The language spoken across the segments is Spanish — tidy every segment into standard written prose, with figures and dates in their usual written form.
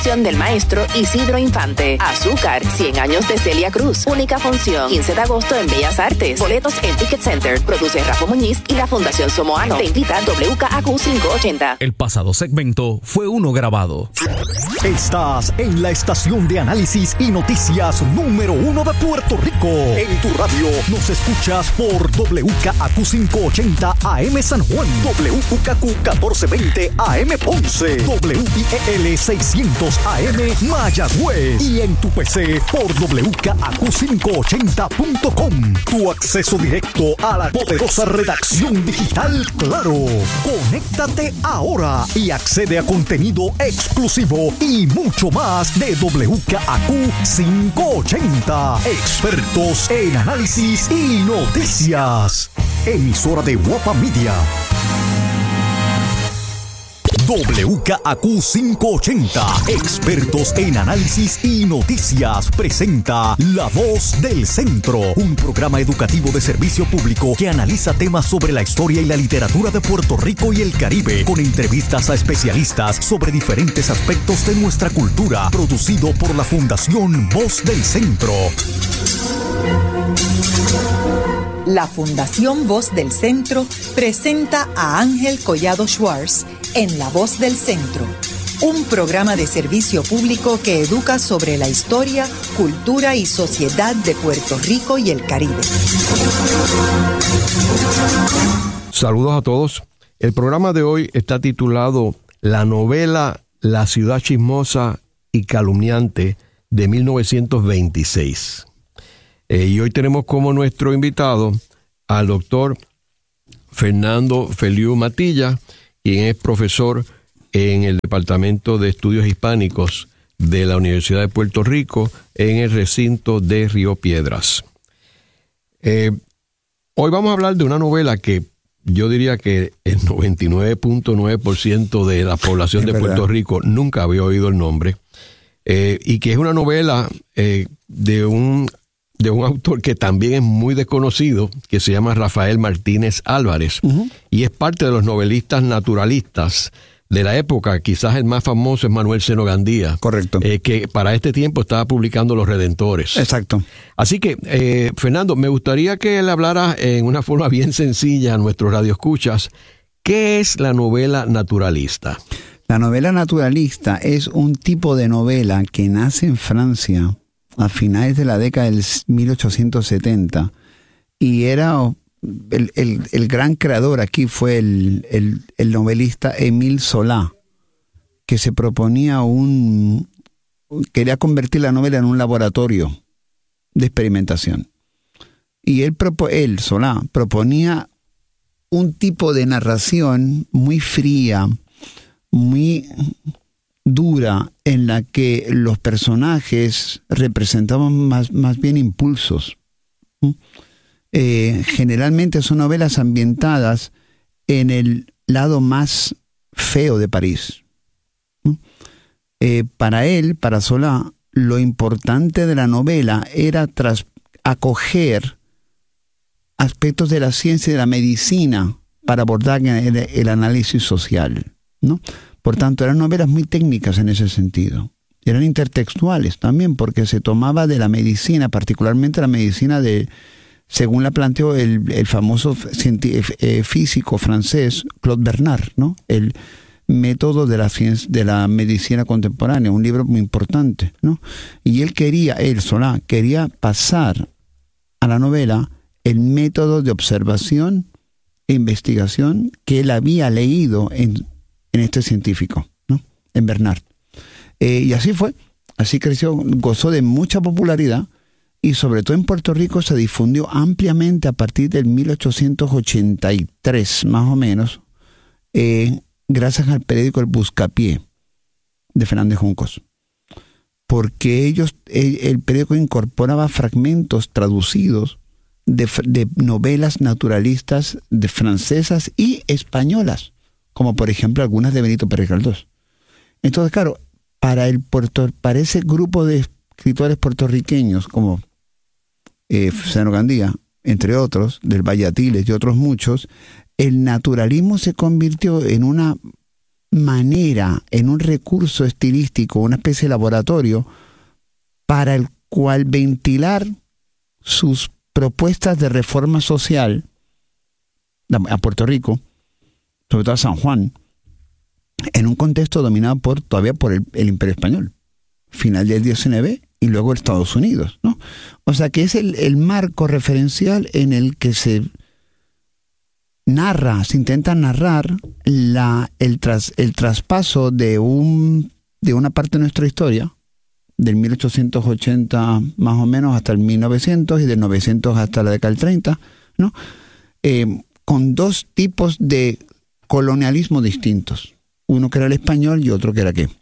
Del maestro Isidro Infante. Azúcar, 100 años de Celia Cruz. Única función, 15 de agosto en Bellas Artes. Boletos en Ticket Center. Produce Rafa Muñiz y la Fundación Somoano. Te invita WKAQ 580. El pasado segmento fue uno grabado. Estás en la estación de análisis y noticias número 1 de Puerto Rico. En tu radio nos escuchas por WKAQ 580 AM San Juan, WKAQ 1420 AM Ponce, WIEL 600 AM Mayagüez y en tu PC por WKAQ580.com. Tu acceso directo a la poderosa redacción digital Claro. Conéctate ahora y accede a contenido exclusivo y mucho más de WKAQ580. Expertos en análisis y noticias. Emisora de Guapa Media. WKAQ 580, expertos en análisis y noticias, presenta La Voz del Centro, un programa educativo de servicio público que analiza temas sobre la historia y la literatura de Puerto Rico y el Caribe, con entrevistas a especialistas sobre diferentes aspectos de nuestra cultura, producido por la Fundación Voz del Centro. La Fundación Voz del Centro presenta a Ángel Collado Schwartz en La Voz del Centro, un programa de servicio público que educa sobre la historia, cultura y sociedad de Puerto Rico y el Caribe. Saludos a todos. El programa de hoy está titulado La novela La ciudad chismosa y calumniante de 1926. Y hoy tenemos como nuestro invitado al doctor Fernando Feliu Matilla, quien es profesor en el Departamento de Estudios Hispánicos de la Universidad de Puerto Rico en el recinto de Río Piedras. Hoy vamos a hablar de una novela que yo diría que el 99.9% de la población de Puerto Rico nunca había oído el nombre, y que es una novela de un autor que también es muy desconocido, que se llama Rafael Martínez Álvarez, y es parte de los novelistas naturalistas de la época. Quizás el más famoso es Manuel Seno Gandía. Correcto. Que para este tiempo estaba publicando Los Redentores. Exacto. Así que, Fernando, me gustaría que él hablara en una forma bien sencilla a nuestros radioescuchas. ¿Qué es la novela naturalista? La novela naturalista es un tipo de novela que nace en Francia a finales de la década del 1870, y era el gran creador aquí fue el novelista Émile Zola, que se proponía quería convertir la novela en un laboratorio de experimentación. Y Zola proponía un tipo de narración muy fría, muy dura, en la que los personajes representaban más bien impulsos. Generalmente son novelas ambientadas en el lado más feo de París. Para Zola, lo importante de la novela era acoger aspectos de la ciencia y de la medicina para abordar el análisis social, ¿no? Por tanto, eran novelas muy técnicas en ese sentido. Eran intertextuales también, porque se tomaba de la medicina, particularmente la medicina según la planteó el famoso físico francés Claude Bernard, ¿no? El método de la ciencia, de la medicina contemporánea, un libro muy importante, ¿no? Y Zola quería pasar a la novela el método de observación e investigación que él había leído en este científico, ¿no? En Bernard. Y así fue, así creció, gozó de mucha popularidad, y sobre todo en Puerto Rico se difundió ampliamente a partir del 1883, más o menos, gracias al periódico El Buscapié de Fernández Juncos, porque el periódico incorporaba fragmentos traducidos de novelas naturalistas francesas y españolas, como por ejemplo algunas de Benito Pérez Galdós. Entonces, claro, para ese grupo de escritores puertorriqueños como Seno Gandía, entre otros, del Valle Atiles y otros muchos, el naturalismo se convirtió en una manera, en un recurso estilístico, una especie de laboratorio para el cual ventilar sus propuestas de reforma social a Puerto Rico, sobre todo a San Juan, en un contexto dominado todavía por el Imperio Español, final del 19 y luego Estados Unidos, ¿no? O sea que es el marco referencial en el que se intenta narrar el traspaso de una parte de nuestra historia, del 1880 más o menos hasta el 1900 y del 900 hasta la década del 30, ¿no? Con dos tipos de colonialismo distintos. Uno que era el español y otro que era ¿qué?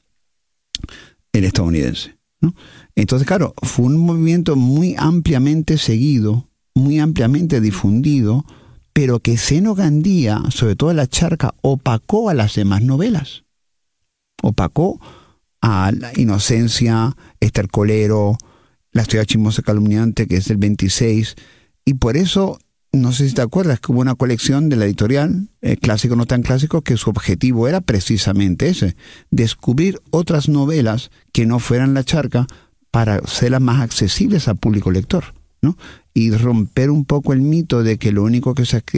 El estadounidense, ¿no? Entonces, claro, fue un movimiento muy ampliamente seguido, muy ampliamente difundido, pero que Zeno Gandía, sobre todo en La Charca, opacó a las demás novelas. Opacó a La Inocencia, Estercolero, La ciudad chismosa y calumniante, que es del 26, y por eso, no sé si te acuerdas, que hubo una colección de la editorial, Clásico no tan clásico, que su objetivo era precisamente ese, descubrir otras novelas que no fueran La Charca para hacerlas más accesibles al público lector, ¿no? Y romper un poco el mito de que lo único que se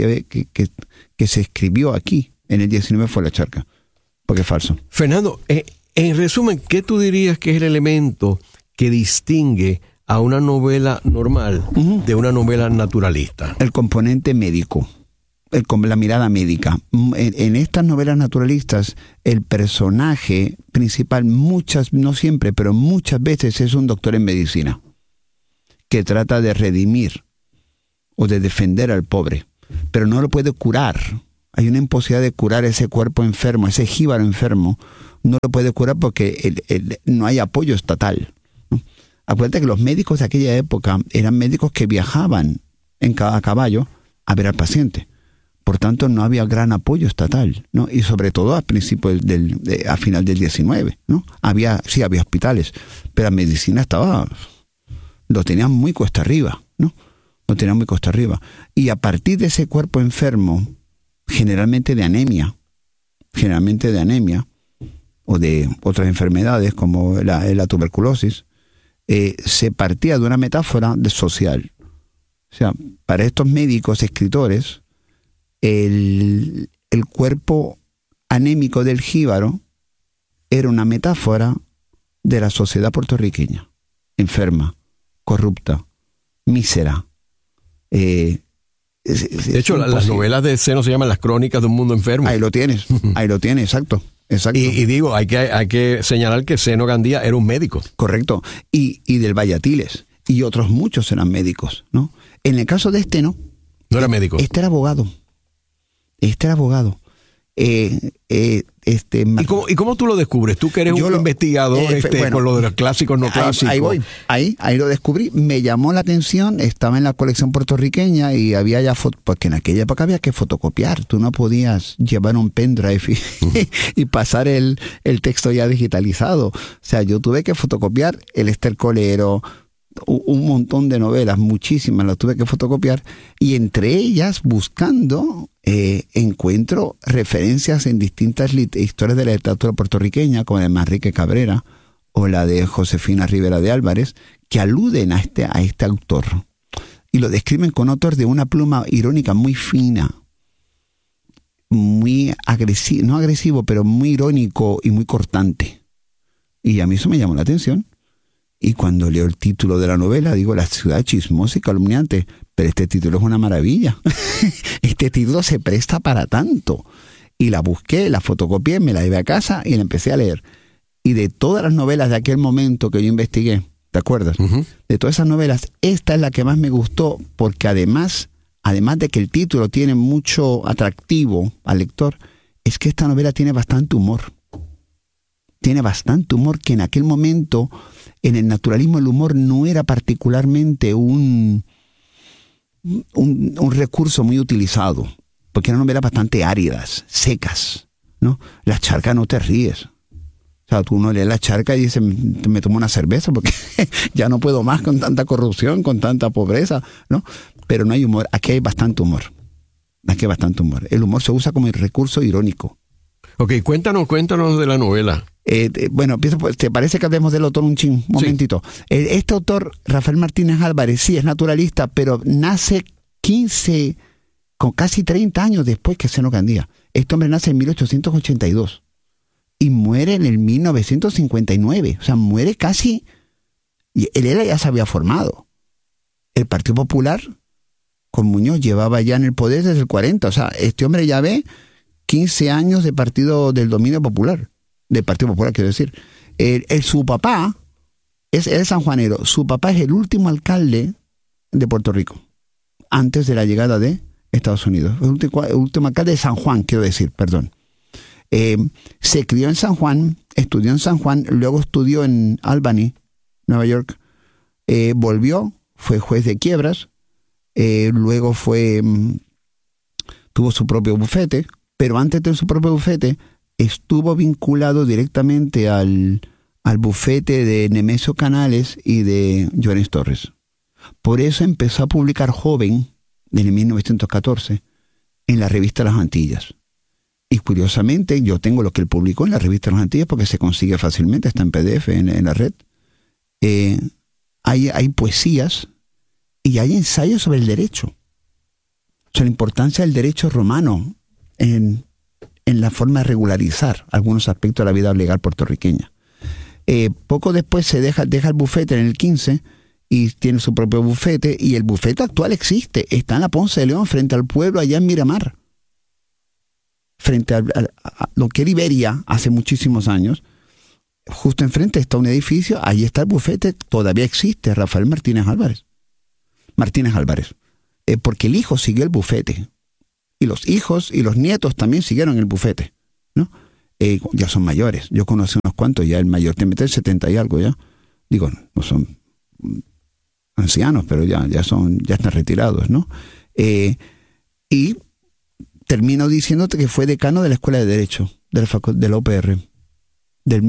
escribió aquí en el 19 fue La Charca, porque es falso. Fernando, en resumen, ¿qué tú dirías que es el elemento que distingue a una novela normal de una novela naturalista? El componente médico, la mirada médica. En estas novelas naturalistas, el personaje principal, no siempre, pero muchas veces es un doctor en medicina, que trata de redimir o de defender al pobre, pero no lo puede curar. Hay una imposibilidad de curar ese cuerpo enfermo, ese jíbaro enfermo. No lo puede curar porque no hay apoyo estatal, ¿no? Acuérdate que los médicos de aquella época eran médicos que viajaban a caballo a ver al paciente. Por tanto, no había gran apoyo estatal, ¿no? Y sobre todo a principios a final del 19, ¿no? Sí había hospitales, pero la medicina lo tenían muy cuesta arriba, ¿no? Lo tenían muy cuesta arriba. Y a partir de ese cuerpo enfermo, generalmente de anemia, o de otras enfermedades como la tuberculosis, se partía de una metáfora social. O sea, para estos médicos escritores, el cuerpo anémico del jíbaro era una metáfora de la sociedad puertorriqueña, enferma, corrupta, mísera. De hecho, las novelas de Zeno se llaman Las Crónicas de un Mundo Enfermo. Ahí lo tienes, exacto. Y digo, hay que señalar que Zeno Gandía era un médico. Correcto. Y del Vallatiles. Y otros muchos eran médicos, ¿no? En el caso de este, no. No era médico. Este era abogado. ¿Y cómo tú lo descubres? Tú que eres un investigador con lo de los clásicos no clásicos. Ahí voy. Ahí lo descubrí. Me llamó la atención. Estaba en la colección puertorriqueña y había ya fotos, porque en aquella época había que fotocopiar. Tú no podías llevar un pendrive y pasar el texto ya digitalizado. O sea, yo tuve que fotocopiar el Estercolero, un montón de novelas, muchísimas las tuve que fotocopiar, y entre ellas, buscando, encuentro referencias en distintas historias de la literatura puertorriqueña, como la de Manrique Cabrera o la de Josefina Rivera de Álvarez, que aluden a este autor y lo describen con autor de una pluma irónica muy fina, muy agresivo, no agresivo, pero muy irónico y muy cortante. Y a mí eso me llamó la atención. Y cuando leo el título de la novela, digo, La ciudad chismosa y calumniante. Pero este título es una maravilla. Este título se presta para tanto. Y la busqué, la fotocopié, me la llevé a casa y la empecé a leer. Y de todas las novelas de aquel momento que yo investigué, ¿te acuerdas? Uh-huh. De todas esas novelas, esta es la que más me gustó, porque además de que el título tiene mucho atractivo al lector, es que esta novela tiene bastante humor. Tiene bastante humor, que en aquel momento, en el naturalismo, el humor no era particularmente un recurso muy utilizado, porque eran novelas bastante áridas, secas, ¿no? La Charca no te ríes. O sea, tú no lees La Charca y dices, me tomo una cerveza porque ya no puedo más con tanta corrupción, con tanta pobreza, ¿no? Pero no hay humor. Aquí hay bastante humor. El humor se usa como el recurso irónico. Ok, cuéntanos de la novela. Bueno, ¿te parece que hablemos del autor un momentito? Sí. Este autor, Rafael Martínez Álvarez, sí es naturalista, pero nace con casi 30 años después que Zeno Gandía. Este hombre nace en 1882 y muere en el 1959. O sea, muere casi... Y él ya se había formado. El Partido Popular, con Muñoz, llevaba ya en el poder desde el 40. O sea, este hombre ya ve 15 años de partido del dominio popular. Del Partido Popular, quiero decir. Su papá es sanjuanero. Su papá es el último alcalde de Puerto Rico, antes de la llegada de Estados Unidos. El último alcalde de San Juan, quiero decir, perdón. Se crió en San Juan, estudió en San Juan, luego estudió en Albany, Nueva York. Volvió, fue juez de quiebras, luego tuvo su propio bufete, pero antes de su propio bufete estuvo vinculado directamente al bufete de Nemesio Canales y de Llorens Torres. Por eso empezó a publicar joven, en 1914, en la revista Las Antillas. Y curiosamente, yo tengo lo que él publicó en la revista Las Antillas porque se consigue fácilmente, está en PDF en la red. Hay poesías y hay ensayos sobre el derecho. O sea, la importancia del derecho romano en la forma de regularizar algunos aspectos de la vida legal puertorriqueña. Poco después se deja el bufete en el 15 y tiene su propio bufete, y el bufete actual existe, está en la Ponce de León, frente al pueblo allá en Miramar, frente a lo que era Iberia hace muchísimos años. Justo enfrente está un edificio, ahí está el bufete, todavía existe, Rafael Martínez Álvarez, porque el hijo siguió el bufete, y los hijos y los nietos también siguieron el bufete, ¿no? Ya son mayores, yo conocí unos cuantos, ya el mayor tiene 70 y algo ya, digo, no son ancianos, pero ya están retirados, ¿no? Y termino diciéndote que fue decano de la Escuela de Derecho de la UPR, del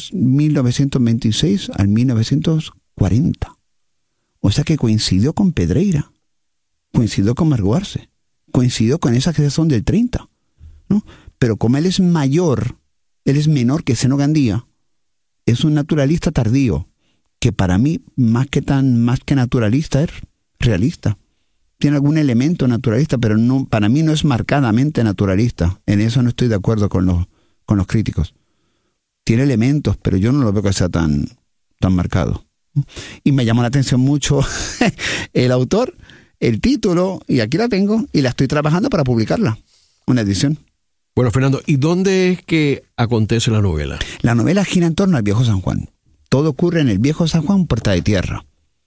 1926 al 1940. O sea que coincidió con Pedreira, coincidió con Margo Arce, coincidió con esa que son del 30, ¿no? Pero como él es menor que Zeno Gandía, es un naturalista tardío, que para mí, más que naturalista, es realista. Tiene algún elemento naturalista, pero no, para mí no es marcadamente naturalista. En eso no estoy de acuerdo con los críticos. Tiene elementos, pero yo no lo veo que sea tan marcado. Y me llamó la atención mucho el autor, el título, y aquí la tengo, y la estoy trabajando para publicarla, una edición. Bueno, Fernando, ¿y dónde es que acontece la novela? La novela gira en torno al Viejo San Juan. Todo ocurre en el Viejo San Juan, Puerta de Tierra.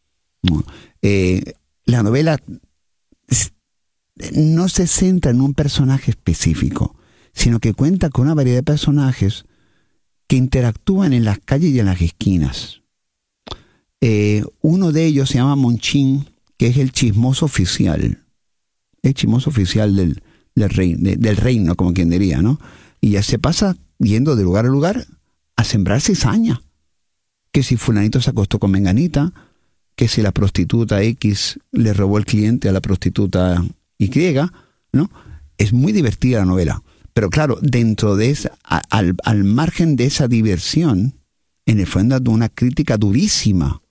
La novela no se centra en un personaje específico, sino que cuenta con una variedad de personajes que interactúan en las calles y en las esquinas. Uno de ellos se llama Monchín, que es el chismoso oficial. El chismoso oficial del reino, como quien diría, ¿no? Y ya se pasa yendo de lugar a lugar a sembrar cizaña. Que si fulanito se acostó con menganita, que si la prostituta X le robó el cliente a la prostituta Y, ¿no? Es muy divertida la novela. Pero claro, dentro de esa, al margen de esa diversión, en el fondo de una crítica durísima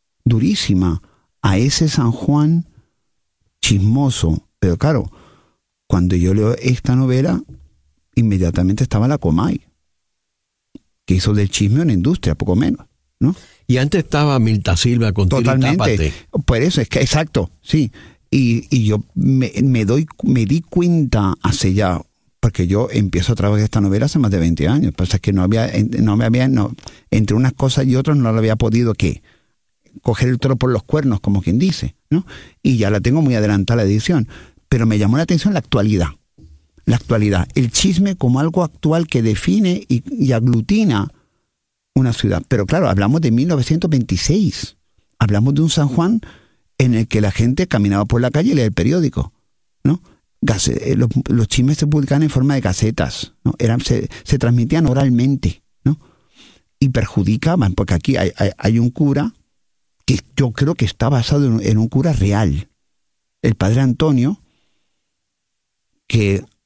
a ese San Juan chismoso. Pero claro, cuando yo leo esta novela, inmediatamente estaba la Comay, que hizo del chisme una industria, poco menos, ¿no? Y antes estaba Milta Silva con Totalmente. Por eso es que, exacto, sí. Y yo me di cuenta hace ya, porque yo empiezo a trabajar esta novela hace más de 20 años. Pasa que entre unas cosas y otras no lo había podido coger el toro por los cuernos, como quien dice, ¿no? Y ya la tengo muy adelantada la edición. Pero me llamó la atención la actualidad. El chisme como algo actual que define y aglutina una ciudad. Pero claro, hablamos de 1926. Hablamos de un San Juan en el que la gente caminaba por la calle y leía el periódico, ¿no? Los chismes se publicaban en forma de casetas, ¿no? Se transmitían oralmente, ¿no? Y perjudicaban, porque aquí hay un cura que yo creo que está basado en un cura real, el padre Antonio, que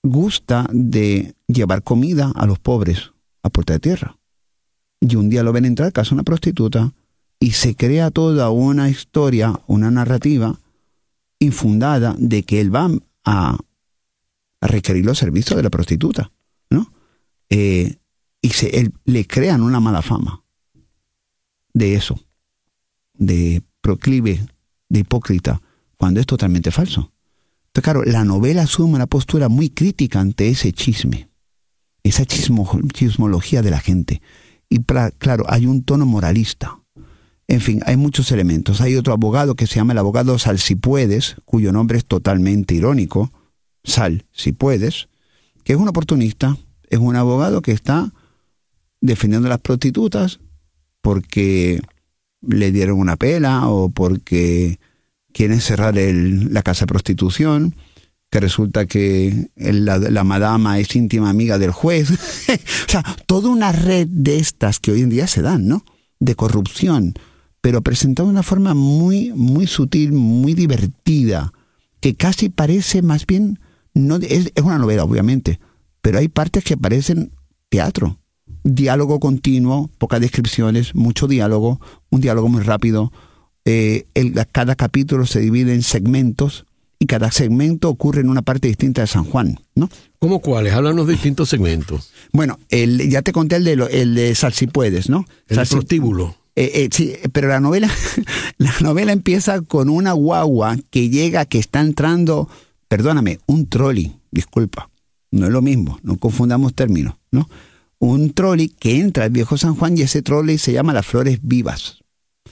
gusta de llevar comida a los pobres a puerta de tierra. Y un día lo ven entrar a casa una prostituta y se crea toda una historia, una narrativa infundada de que él va a requerir los servicios de la prostituta, ¿no? Él le crean una mala fama de eso, de proclive, de hipócrita, cuando es totalmente falso. Entonces, claro, la novela asume una postura muy crítica ante ese chisme, esa chismología de la gente. Y claro, hay un tono moralista. En fin, hay muchos elementos. Hay otro abogado que se llama el abogado Sal si puedes, cuyo nombre es totalmente irónico, Sal si puedes, que es un oportunista, es un abogado que está defendiendo a las prostitutas porque le dieron una pela o porque quieren cerrar la casa de prostitución, que resulta que la madama es íntima amiga del juez. O sea, toda una red de estas que hoy en día se dan, ¿no? De corrupción, pero presentada de una forma muy, muy sutil, muy divertida, que casi parece más bien, no es una novela obviamente, pero hay partes que parecen teatro. Diálogo continuo, pocas descripciones, mucho diálogo, un diálogo muy rápido. Cada capítulo se divide en segmentos y cada segmento ocurre en una parte distinta de San Juan, ¿no? ¿Cómo cuáles? Háblanos de distintos segmentos. Bueno, ya te conté el de Sal si puedes, ¿no? El prostíbulo. Sí, pero la novela empieza con una guagua que está entrando, perdóname, un trolley, disculpa, no es lo mismo, no confundamos términos, ¿no? Un trolley que entra al viejo San Juan y ese trolley se llama Las Flores Vivas.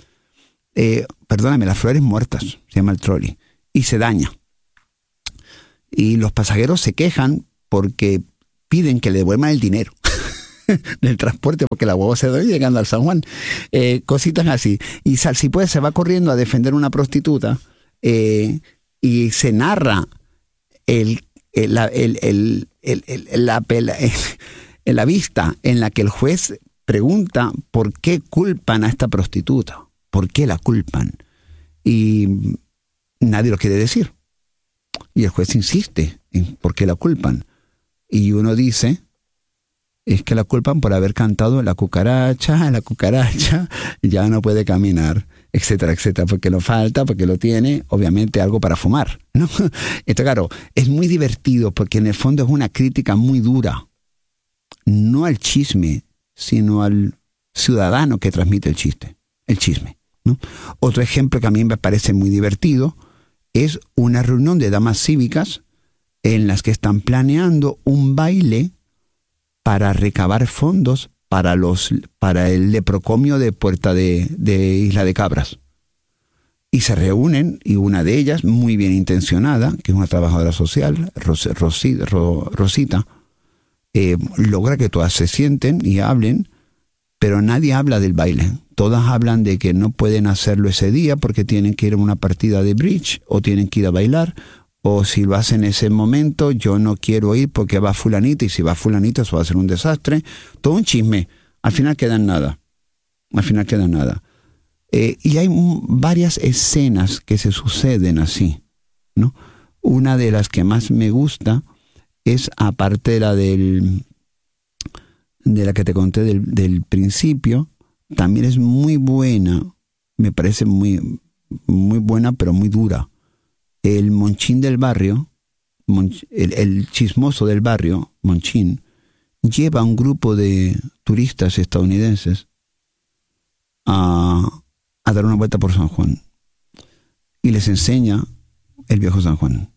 Las Flores Muertas, se llama el trolley, y se daña. Y los pasajeros se quejan porque piden que le devuelvan el dinero del transporte porque la guagua se daña llegando al San Juan. Cositas así. Y Sal si puede se va corriendo a defender a una prostituta y se narra la vista en la que el juez pregunta por qué culpan a esta prostituta, por qué la culpan, y nadie lo quiere decir, y el juez insiste en por qué la culpan, y uno dice es que la culpan por haber cantado la cucaracha ya no puede caminar, etcétera, etcétera, porque lo falta, porque lo tiene, obviamente algo para fumar, ¿no? Esto, claro, es muy divertido porque en el fondo es una crítica muy dura, no al chisme, sino al ciudadano que transmite el chisme, ¿no? Otro ejemplo que a mí me parece muy divertido es una reunión de damas cívicas en las que están planeando un baile para recabar fondos para el leprocomio de Puerta de Isla de Cabras. Y se reúnen, y una de ellas, muy bien intencionada, que es una trabajadora social, Rosita, logra que todas se sienten y hablen, pero nadie habla del baile. Todas hablan de que no pueden hacerlo ese día porque tienen que ir a una partida de bridge o tienen que ir a bailar, o si lo hacen en ese momento, yo no quiero ir porque va fulanita, y si va fulanita eso va a ser un desastre. Todo un chisme. Al final queda en nada. Y hay varias escenas que se suceden así, ¿no? Una de las que más me gusta es, aparte de la que te conté del principio, también es muy buena, me parece muy, muy buena, pero muy dura. El monchín del barrio, el chismoso del barrio, Monchín, lleva a un grupo de turistas estadounidenses a dar una vuelta por San Juan y les enseña el viejo San Juan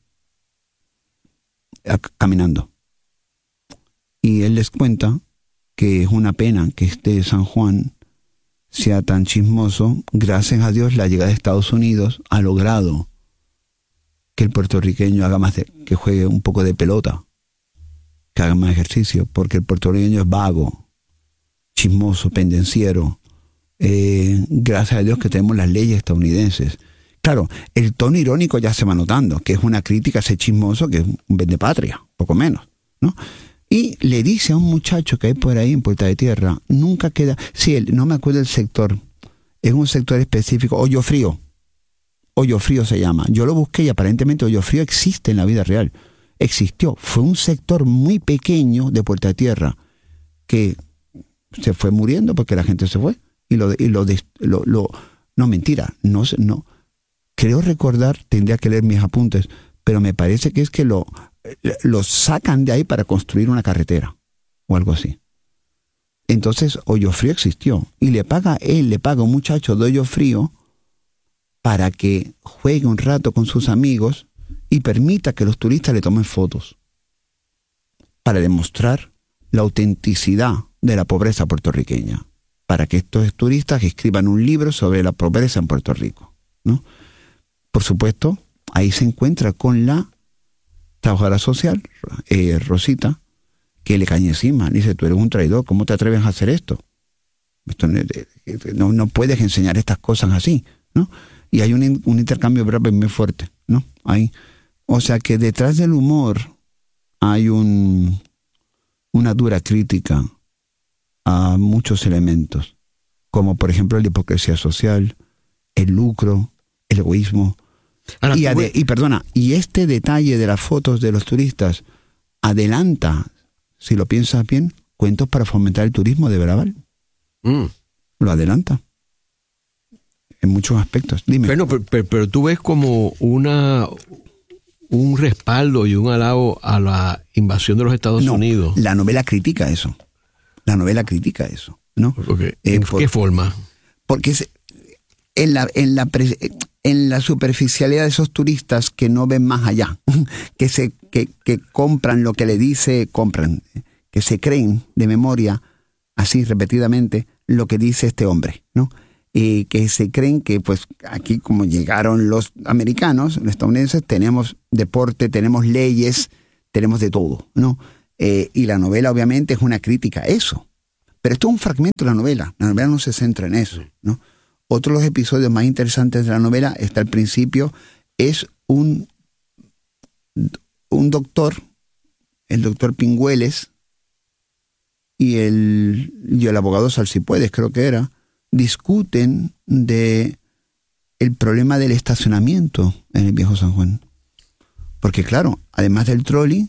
caminando, y él les cuenta que es una pena que este San Juan sea tan chismoso. Gracias a Dios la llegada de Estados Unidos ha logrado que el puertorriqueño haga que juegue un poco de pelota, que haga más ejercicio, porque el puertorriqueño es vago, chismoso, pendenciero. Gracias a Dios que tenemos las leyes estadounidenses. Claro, el tono irónico ya se va notando, que es una crítica a ese chismoso que es un vendepatria, poco menos, ¿no? Y le dice a un muchacho que hay por ahí en Puerta de Tierra, nunca queda, sí, no me acuerdo del sector, es un sector específico, Hoyo Frío se llama. Yo lo busqué y aparentemente Hoyo Frío existe en la vida real. existió. Fue un sector muy pequeño de Puerta Tierra que se fue muriendo porque la gente se fue. No, mentira, no. Creo recordar, tendría que leer mis apuntes, pero me parece que es que lo sacan de ahí para construir una carretera o algo así. Entonces Hoyo Frío existió y le paga a un muchacho de Hoyo Frío para que juegue un rato con sus amigos y permita que los turistas le tomen fotos para demostrar la autenticidad de la pobreza puertorriqueña, para que estos turistas escriban un libro sobre la pobreza en Puerto Rico, ¿no? Por supuesto, ahí se encuentra con la trabajadora social, Rosita, que le cae encima. Le dice, tú eres un traidor, ¿cómo te atreves a hacer esto? No puedes enseñar estas cosas así, ¿no? Y hay un intercambio breve muy fuerte, ¿no? Ahí. O sea que detrás del humor hay una dura crítica a muchos elementos, como por ejemplo la hipocresía social, el lucro, el egoísmo. Ahora, y este detalle de las fotos de los turistas adelanta, si lo piensas bien, cuentos para fomentar el turismo de Veraval. Lo adelanta en muchos aspectos. Dime. Bueno, pero tú ves como un respaldo y un halago a la invasión de los Estados Unidos. La novela critica eso. ¿No? Okay. ¿En qué forma? Porque en la superficialidad de esos turistas que no ven más allá, que compran lo que le dice, que se creen de memoria, así repetidamente, lo que dice este hombre, ¿no? Y que se creen que pues aquí como llegaron los americanos, los estadounidenses, tenemos deporte, tenemos leyes, tenemos de todo, ¿no? Y la novela obviamente es una crítica a eso. Pero esto es un fragmento de la novela no se centra en eso, ¿no? Otro de los episodios más interesantes de la novela está al principio, es un doctor, el doctor Pingüeles, y el abogado Salsipuedes, creo que era, discuten de el problema del estacionamiento en el Viejo San Juan. Porque claro, además del trolley,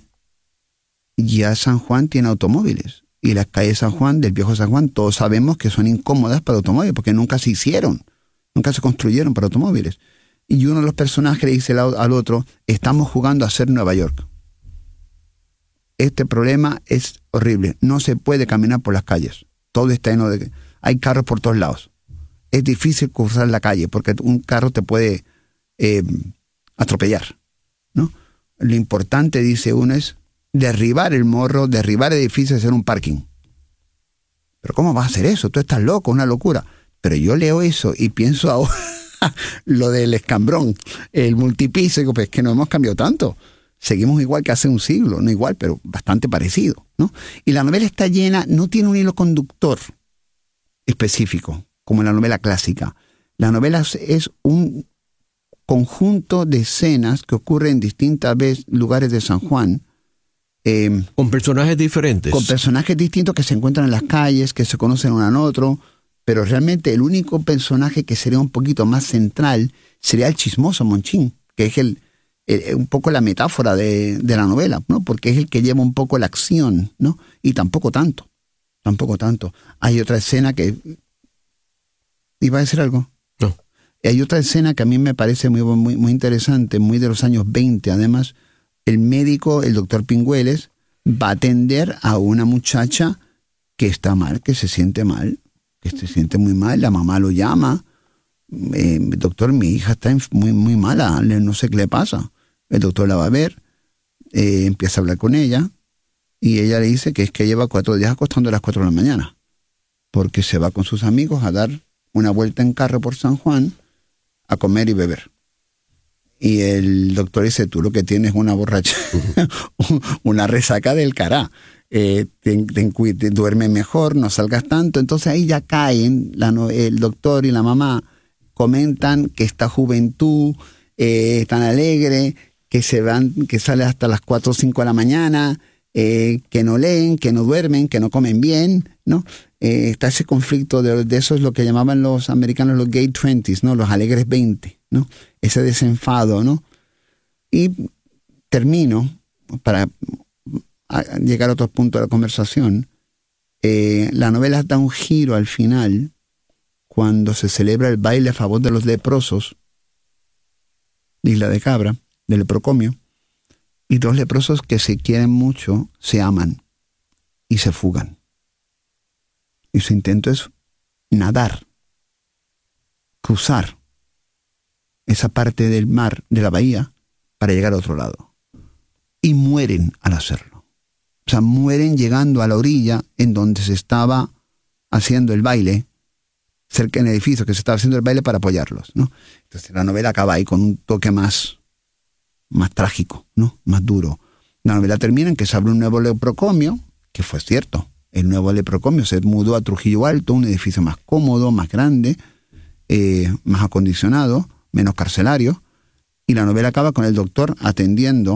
ya San Juan tiene automóviles. Y las calles de San Juan, del Viejo San Juan, todos sabemos que son incómodas para automóviles, porque nunca se construyeron para automóviles. Y uno de los personajes le dice al otro, estamos jugando a ser Nueva York. Este problema es horrible. No se puede caminar por las calles. Todo está lleno de... Hay carros por todos lados. Es difícil cruzar la calle, porque un carro te puede atropellar, ¿no? Lo importante, dice uno, es derribar el morro, derribar edificios y hacer un parking. Pero ¿cómo vas a hacer eso? Tú estás loco, una locura. Pero yo leo eso y pienso ahora lo del escambrón, el multipiso, y digo, pues es que no hemos cambiado tanto. Seguimos igual que hace un siglo, no igual, pero bastante parecido, ¿no? Y la novela está llena, no tiene un hilo conductor específico, como en la novela clásica. La novela es un conjunto de escenas que ocurren en distintas lugares de San Juan, con personajes diferentes. Con personajes distintos que se encuentran en las calles, que se conocen uno al otro, pero realmente el único personaje que sería un poquito más central sería el chismoso Monchín, que es un poco la metáfora de la novela, ¿no? Porque es el que lleva un poco la acción, ¿no? Y tampoco tanto. Hay otra escena que... ¿Iba a decir algo? No. Hay otra escena que a mí me parece muy interesante, muy de los años 20, además. El médico, el doctor Pingüeles, va a atender a una muchacha que está mal, que se siente mal, que se siente muy mal. La mamá lo llama. Doctor, mi hija está muy mala, no sé qué le pasa. El doctor la va a ver, empieza a hablar con ella, y ella le dice que es que lleva 4 días acostando a las 4 de la mañana, porque se va con sus amigos a dar una vuelta en carro por San Juan, a comer y beber. Y el doctor dice, tú lo que tienes es una borracha, una resaca del cará. Duerme mejor, no salgas tanto. Entonces ahí ya caen, el doctor y la mamá comentan que esta juventud tan alegre, que sale hasta las 4 o 5 de la mañana, que no leen, que no duermen, que no comen bien, ¿no? Está ese conflicto de eso es lo que llamaban los americanos los gay 20s, ¿no? Los alegres 20, ¿no? Ese desenfado, ¿no? Y termino para llegar a otros puntos de la conversación, la novela da un giro al final cuando se celebra el baile a favor de los leprosos de Isla de Cabra, del leprocomio, y dos leprosos que se quieren mucho se aman y se fugan. Y su intento es nadar, cruzar esa parte del mar, de la bahía, para llegar a otro lado. Y mueren al hacerlo. O sea, mueren llegando a la orilla en donde se estaba haciendo el baile, cerca en el edificio que se estaba haciendo el baile para apoyarlos, ¿no? Entonces la novela acaba ahí con un toque más trágico, ¿no? Más duro. La novela termina en que se abre un nuevo leprocomio, que fue cierto. El nuevo leprocomio se mudó a Trujillo Alto, un edificio más cómodo, más grande, más acondicionado, menos carcelario, y la novela acaba con el doctor atendiendo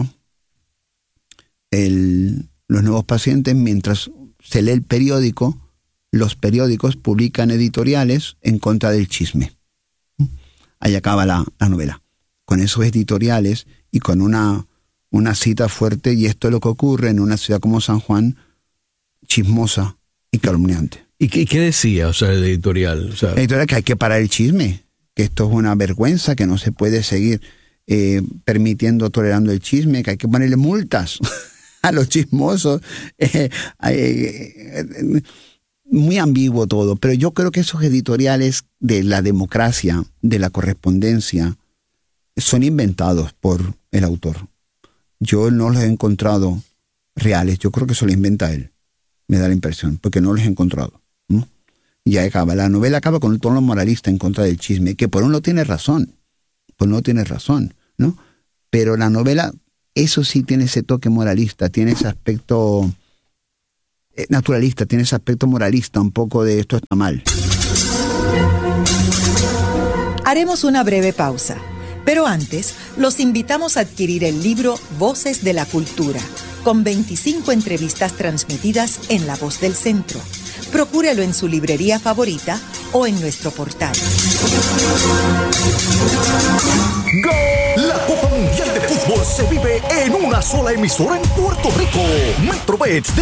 los nuevos pacientes mientras se lee el periódico. Los periódicos publican editoriales en contra del chisme. Ahí acaba la novela, con esos editoriales y con una cita fuerte, y esto es lo que ocurre en una ciudad como San Juan, chismosa y calumniante. ¿Y qué decía, o sea, el editorial? O sea, el editorial que hay que parar el chisme, que esto es una vergüenza, que no se puede seguir tolerando el chisme, que hay que ponerle multas a los chismosos. Muy ambiguo todo, pero yo creo que esos editoriales de la democracia, de la correspondencia, son inventados por el autor. Yo no los he encontrado reales, yo creo que eso lo inventa él, me da la impresión, porque no los he encontrado, ¿no? Y ahí acaba, la novela acaba con un tono moralista en contra del chisme, que por uno tiene razón, ¿no? Pero la novela, eso sí tiene ese toque moralista, tiene ese aspecto naturalista, tiene ese aspecto moralista, un poco de esto está mal. Haremos una breve pausa, pero antes los invitamos a adquirir el libro Voces de la Cultura, con 25 entrevistas transmitidas en La Voz del Centro. Procúrelo en su librería favorita o en nuestro portal. La Copa Mundial de Fútbol se vive en una sola emisora en Puerto Rico. Metrobet